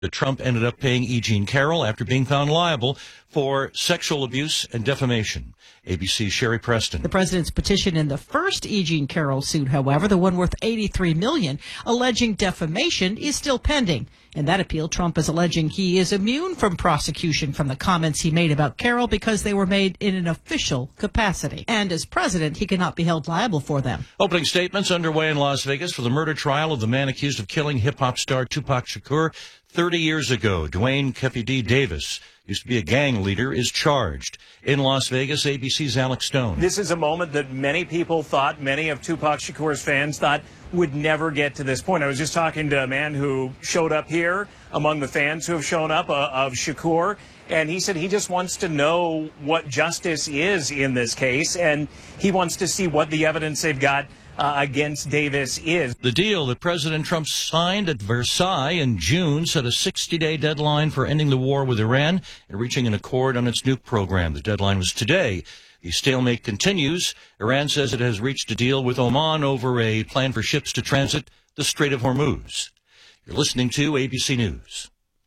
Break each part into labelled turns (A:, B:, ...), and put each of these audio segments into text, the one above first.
A: Trump ended up paying E. Jean Carroll after being found liable for sexual abuse and defamation. ABC's Sherry Preston.
B: The president's petition in the first E. Jean Carroll suit, however, the one worth $83 million, alleging defamation, is still pending. In that appeal, Trump is alleging he is immune from prosecution from the comments he made about Carroll because they were made in an official capacity. And as president, he cannot be held liable for them.
A: Opening statements underway in Las Vegas for the murder trial of the man accused of killing hip-hop star Tupac Shakur 30 years ago. Dwayne Kefi D. Davis, used to be a gang leader, is charged. In Las Vegas, ABC's Alex Stone.
C: This is a moment that many people thought, many of Tupac Shakur's fans thought would never get to this point. I was just talking to a man who showed up here among the fans who have shown up of Shakur, and he said he just wants to know what justice is in this case, and he wants to see what the evidence they've got against Davis is.
A: The deal that President Trump signed at Versailles in June set a 60-day deadline for ending the war with Iran and reaching an accord on its nuke program. The deadline was today. The stalemate continues. Iran says it has reached a deal with Oman over a plan for ships to transit the Strait of Hormuz. You're listening to ABC News.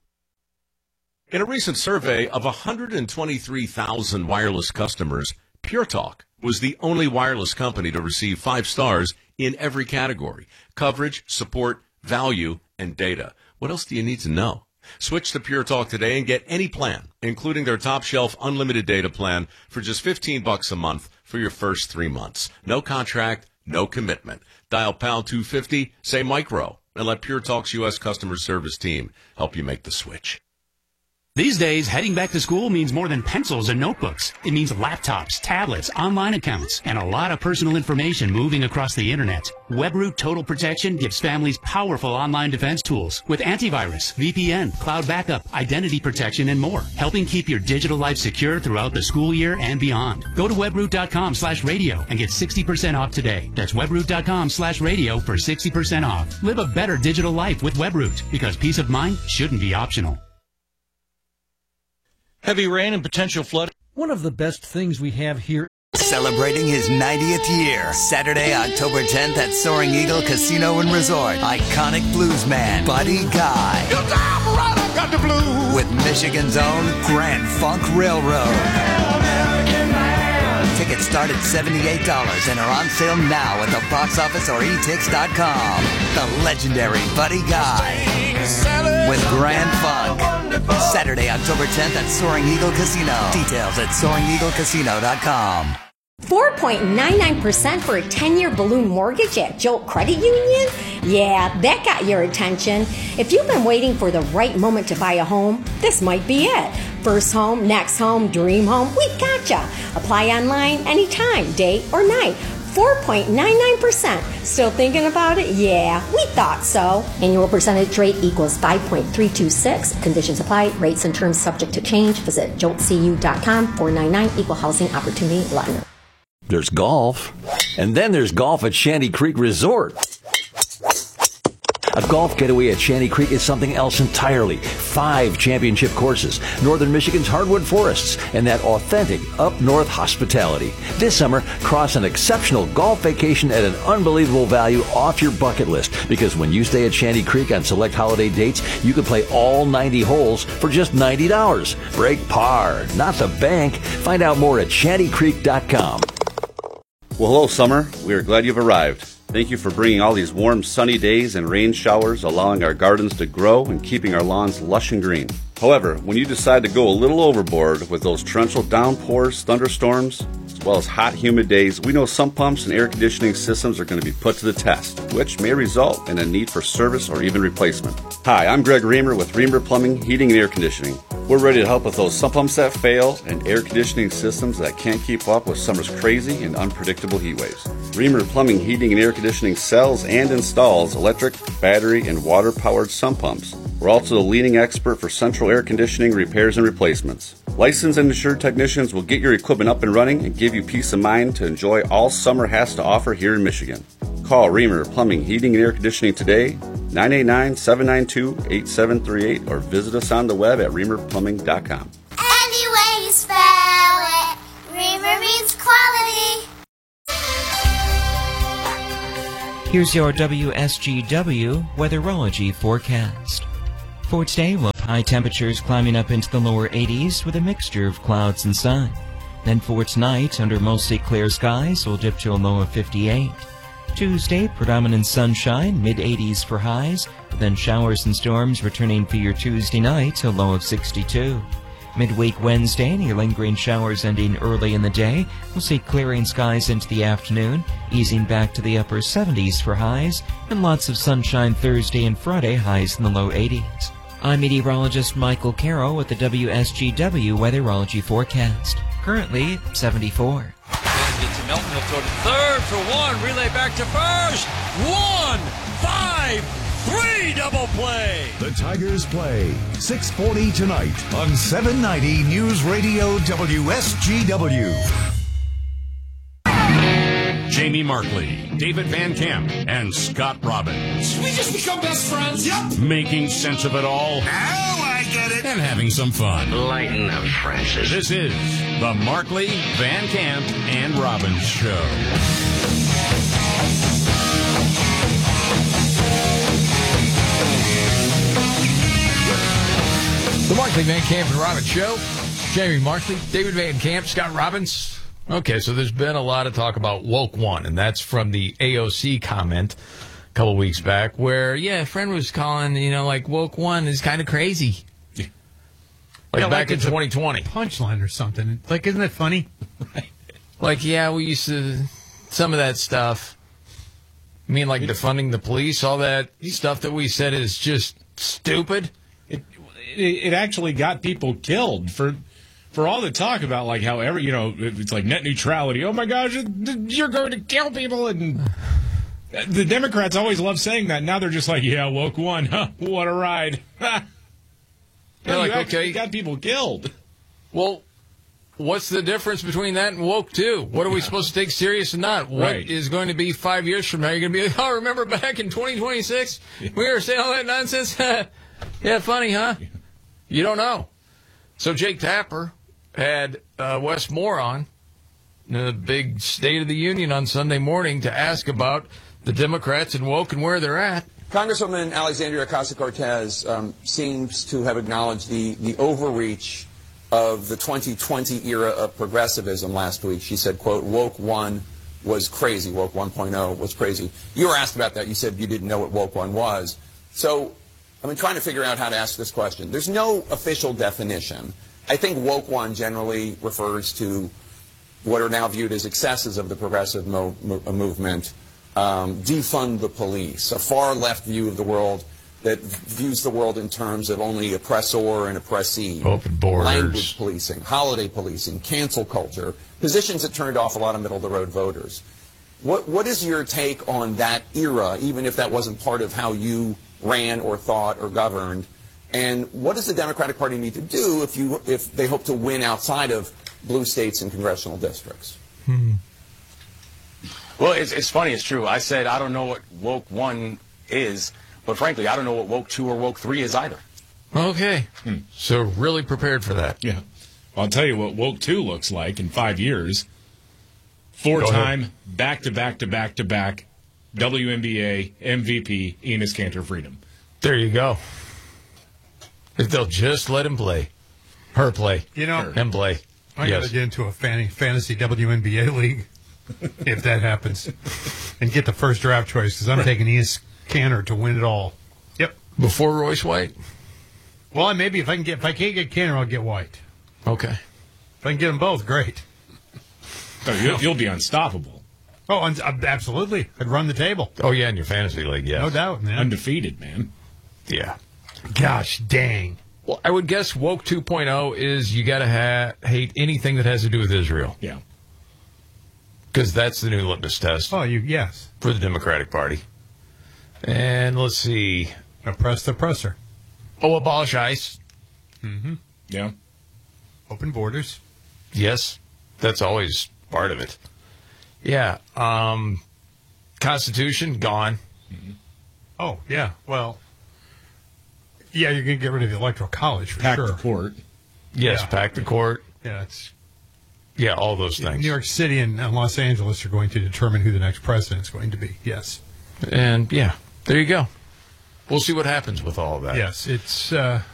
D: In a recent survey of 123,000 wireless customers, Pure Talk was the only wireless company to receive 5 stars in every category: coverage, support, value, and data. What else do you need to know? Switch to Pure Talk today and get any plan, including their top shelf unlimited data plan, for just $15 a month for your first 3 months. No contract, no commitment. Dial pound 250, say micro, and let Pure Talk's U.S. customer service team help you make the switch.
E: These days, heading back to school means more than pencils and notebooks. It means laptops, tablets, online accounts, and a lot of personal information moving across the internet. WebRoot Total Protection gives families powerful online defense tools with antivirus, VPN, cloud backup, identity protection, and more, helping keep your digital life secure throughout the school year and beyond. Go to webroot.com/radio and get 60% off today. That's webroot.com/radio for 60% off. Live a better digital life with WebRoot, because peace of mind shouldn't be optional.
A: Heavy rain and potential flood.
F: One of the best things we have here.
G: Celebrating his 90th year, Saturday, October 10th at Soaring Eagle Casino and Resort. Iconic bluesman Buddy Guy.
H: Good time, right, I got the blues.
G: With Michigan's own Grand Funk Railroad. Tickets start at $78 and are on sale now at the box office or etix.com. The legendary Buddy Guy with Grand Funk. Saturday, October 10th at Soaring Eagle Casino. Details at SoaringEagleCasino.com.
I: 4.99% for a 10-year balloon mortgage at Jolt Credit Union? Yeah, that got your attention. If you've been waiting for the right moment to buy a home, this might be it. First home, next home, dream home, we gotcha. Apply online anytime, day or night. 4.99%. Still thinking about it? Yeah, we thought so. Annual percentage rate equals 5.326. Conditions apply. Rates and terms subject to change. Visit joltcu.com. 499 Equal Housing Opportunity Lender.
J: There's golf, and then there's golf at Shanty Creek Resort. A golf getaway at Shanty Creek is something else entirely. 5 championship courses, Northern Michigan's hardwood forests, and that authentic up-north hospitality. This summer, cross an exceptional golf vacation at an unbelievable value off your bucket list. Because when you stay at Shanty Creek on select holiday dates, you can play all 90 holes for just $90. Break par, not the bank. Find out more at shantycreek.com.
K: Well, hello, summer. We are glad you've arrived. Thank you for bringing all these warm, sunny days and rain showers, allowing our gardens to grow and keeping our lawns lush and green. However, when you decide to go a little overboard with those torrential downpours, thunderstorms, as well as hot, humid days, we know sump pumps and air conditioning systems are going to be put to the test, which may result in a need for service or even replacement. Hi, I'm Greg Reamer with Reamer Plumbing, Heating, and Air Conditioning. We're ready to help with those sump pumps that fail and air conditioning systems that can't keep up with summer's crazy and unpredictable heat waves. Reamer Plumbing, Heating, and Air Conditioning sells and installs electric, battery, and water-powered sump pumps. We're also the leading expert for central air conditioning repairs and replacements. Licensed and insured technicians will get your equipment up and running and give you peace of mind to enjoy all summer has to offer here in Michigan. Call Reamer Plumbing, Heating, and Air Conditioning today, 989-792-8738, or visit us on the web at reamerplumbing.com.
L: Any way you spell it, Reamer means quality.
M: Here's your WSGW weatherology forecast. For today, we'll have high temperatures climbing up into the lower 80s with a mixture of clouds and sun. Then for tonight, under mostly clear skies, we'll dip to a low of 58. Tuesday, predominant sunshine, mid-80s for highs, then showers and storms returning for your Tuesday night, a low of 62. Midweek Wednesday, near lingering showers ending early in the day. We'll see clearing skies into the afternoon, easing back to the upper 70s for highs, and lots of sunshine Thursday and Friday, highs in the low 80s. I'm meteorologist Michael Carroll with the WSGW Weatherology Forecast. Currently, 74.
N: Get to Melton, he'll throw to third for one, relay back to first. 1, 5, 3 double play.
O: The Tigers play 6:40 tonight on 790 News Radio WSGW.
D: Jamie Markley, David Van Camp, and Scott Robbins.
H: We just become best friends. Yep.
D: Making sense of it all.
H: Now I get it.
D: And having some fun.
P: Lighten up, Francis.
D: This is the Markley, Van Camp, and Robbins Show.
Q: The Markley, Van Camp, and Robbins Show. Jamie Markley, David Van Camp, Scott Robbins. Okay, so there's been a lot of talk about Woke One, and that's from the AOC comment a couple weeks back where, a friend was calling, like Woke One is kind of crazy. Yeah. Like back in 2020.
R: Punchline or something. Like, isn't that funny?
Q: Like, we used to, some of that stuff. I mean, like defunding the police, all that stuff that we said is just stupid.
S: It actually got people killed for all the talk about like how it's like net neutrality. Oh my gosh, you're going to kill people, and the Democrats always love saying that. Now they're just like, woke one, huh? What a ride.
Q: They're like, okay,
S: got people killed.
Q: Well, what's the difference between that and woke two? What are we supposed to take serious and not? What is going to be 5 years from now? You're going to be like, oh, remember back in 2026 we were saying all that nonsense. Yeah, funny, huh? You don't know. So Jake Tapper had Wes Moore on the big State of the Union on Sunday morning to ask about the Democrats and woke and where they're at.
T: Congresswoman Alexandria Ocasio-Cortez seems to have acknowledged the overreach of the 2020 era of progressivism last week. She said, quote, woke one was crazy. Woke 1.0 was crazy. You were asked about that. You said you didn't know what woke one was. So I've been trying to figure out how to ask this question. There's no official definition. I think woke one generally refers to what are now viewed as excesses of the progressive movement, defund the police, a far left view of the world that views the world in terms of only oppressor and oppressee,
Q: open borders,
T: language policing, holiday policing, cancel culture, positions that turned off a lot of middle-of-the-road voters. What is your take on that era, even if that wasn't part of how you ran or thought or governed? And what does the Democratic Party need to do if they hope to win outside of blue states and congressional districts?
U: Well, it's funny. It's true. I said I don't know what woke one is, but frankly, I don't know what woke 2 or woke 3 is either.
Q: Okay. So really prepared for that.
S: Yeah. Well, I'll tell you what woke 2 looks like in 5 years. 4-time, back-to-back-to-back-to-back WNBA MVP Enes Kanter Freedom.
Q: There you go. If they'll just let him play. Her play. Him play.
R: I got to get into a fantasy WNBA league if that happens and get the first draft choice because I'm taking Enes Kanter to win it all. Yep.
Q: Before Royce White?
R: Well, maybe if I can't get Kanter, I'll get White.
Q: Okay.
R: If I can get them both, great.
S: Oh, you'll be unstoppable.
R: Oh, absolutely. I'd run the table.
Q: Oh, yeah, in your fantasy league, yes.
R: No doubt, man.
S: Undefeated, man.
Q: Yeah.
R: Gosh dang.
Q: Well, I would guess woke 2.0 is you got to hate anything that has to do with Israel.
S: Yeah.
Q: Because that's the new litmus test.
R: Oh, yes.
Q: For the Democratic Party. And let's see.
R: Oppress the oppressor.
Q: Oh, abolish ICE.
R: Mm-hmm.
S: Yeah.
R: Open borders.
Q: Yes. That's always part of it. Yeah. Constitution, gone.
R: Mm-hmm. Oh, yeah. Well, yeah, you're going to get rid of the Electoral College for
S: pack
R: sure.
S: The court.
Q: Yes, pack the court.
R: Yeah, it's...
Q: Yeah, all those things.
R: New York City and Los Angeles are going to determine who the next president is going to be. Yes.
Q: And, yeah, there you go. we'll see what happens with all of that.
R: Yes, it's